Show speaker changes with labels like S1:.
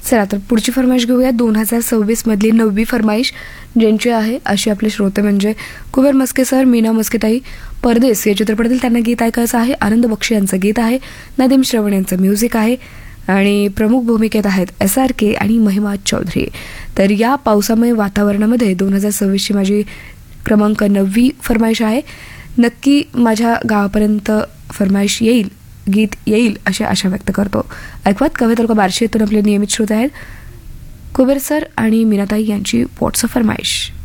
S1: चला तर पुढची फरमाईश घेऊया. 2026 मधली 9वी फरमाईश ज्यांची आहे अशी आपले श्रोते म्हणजे कुबेर मस्के सर, मीना मस्केताई. परदेस या चित्रपटातील त्यांना गीत ऐकायचं आहे. आनंद बक्षी यांचं गीत आहे. नदीम श्रवण यांचं म्युझिक आहे आणि प्रमुख भूमिकेत आहेत SRK आणि महिमा चौधरी. तर या पावसामय वातावरणामध्ये 2026ची माझी क्रमांक 9वी फरमाईश आहे. नक्की माझ्या गावापर्यंत फरमाईश येईल, गीत येईल अशी आशा व्यक्त करतो. ऐकवात कवे तालुका बार्शी येथून आपले नियमित श्रोते आहेत कुबेर सर आणि मीनाताई यांची व्हॉट्सअप फरमाईश.